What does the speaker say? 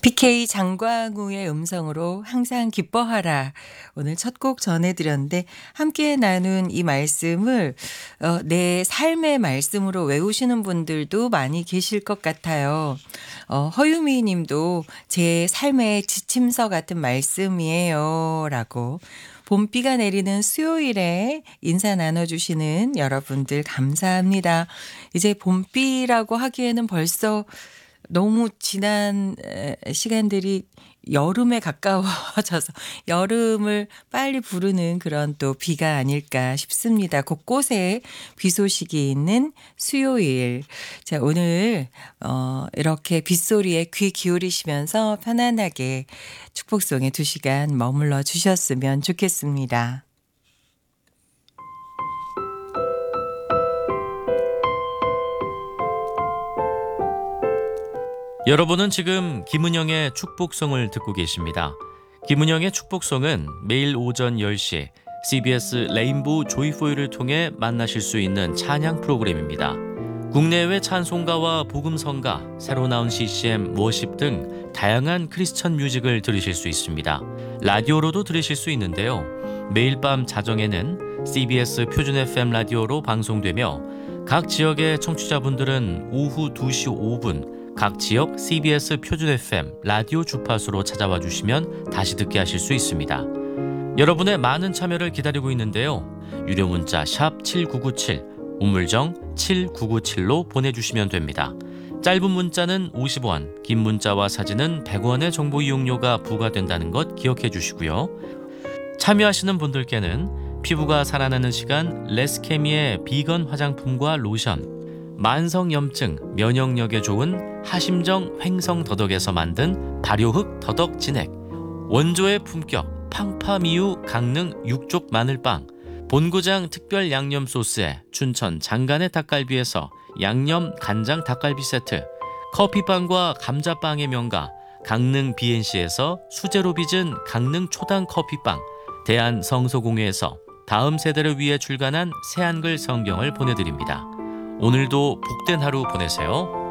PK 장광우의 음성으로 항상 기뻐하라. 오늘 첫 곡 전해드렸는데 함께 나눈 이 말씀을 내 삶의 말씀으로 외우시는 분들도 많이 계실 것 같아요. 허유미 님도 제 삶의 지침서 같은 말씀이에요. 라고 봄비가 내리는 수요일에 인사 나눠주시는 여러분들 감사합니다. 이제 봄비라고 하기에는 벌써 너무 지난 시간들이 여름에 가까워져서 여름을 빨리 부르는 그런 또 비가 아닐까 싶습니다. 곳곳에 비 소식이 있는 수요일. 자, 오늘 이렇게 빗소리에 귀 기울이시면서 편안하게 축복송에 2시간 머물러 주셨으면 좋겠습니다. 여러분은 지금 김은영의 축복송을 듣고 계십니다. 김은영의 축복송은 매일 오전 10시 CBS 레인보우 조이포유를 통해 만나실 수 있는 찬양 프로그램입니다. 국내외 찬송가와 복음성가, 새로 나온 CCM, 워십 등 다양한 크리스천 뮤직을 들으실 수 있습니다. 라디오로도 들으실 수 있는데요. 매일 밤 자정에는 CBS 표준 FM 라디오로 방송되며 각 지역의 청취자분들은 오후 2시 5분 각 지역 CBS 표준 FM 라디오 주파수로 찾아와 주시면 다시 듣게 하실 수 있습니다. 여러분의 많은 참여를 기다리고 있는데요. 유료 문자 샵 7997, 우물정 7997로 보내주시면 됩니다. 짧은 문자는 50원, 긴 문자와 사진은 100원의 정보 이용료가 부과된다는 것 기억해 주시고요. 참여하시는 분들께는 피부가 살아나는 시간 레스케미의 비건 화장품과 로션, 만성염증, 면역력에 좋은 하심정 횡성더덕에서 만든 발효흙 더덕 진액, 원조의 품격 팡파미유 강릉 육족 마늘빵, 본고장 특별 양념 소스에 춘천 장간의 닭갈비에서 양념 간장 닭갈비 세트, 커피빵과 감자빵의 명가 강릉 BNC에서 수제로 빚은 강릉 초당 커피빵, 대한성소공회에서 다음 세대를 위해 출간한 새한글 성경을 보내드립니다. 오늘도 복된 하루 보내세요.